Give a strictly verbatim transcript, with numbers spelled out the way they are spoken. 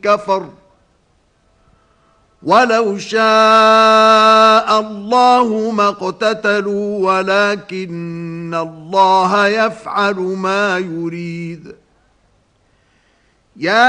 كفر ولو شاء الله ما اقتتلوا ولكن الله يفعل ما يريد. يا